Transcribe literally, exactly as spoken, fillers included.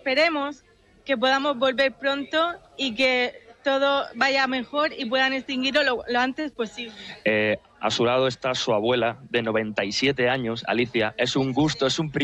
esperemos que podamos volver pronto y que todo vaya mejor y puedan extinguirlo lo, lo antes posible. Eh, a su lado está su abuela, de noventa y siete años, Alicia. Es un gusto, es un privilegio